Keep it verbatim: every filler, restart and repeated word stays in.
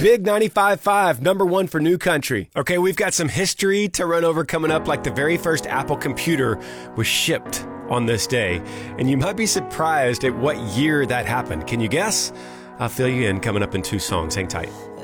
Big ninety-five point five, number one for New Country. Okay, we've got some history to run over coming up, like the very first Apple computer was shipped on this day. And you might be surprised at what year that happened. Can you guess? I'll fill you in coming up in two songs. Hang tight.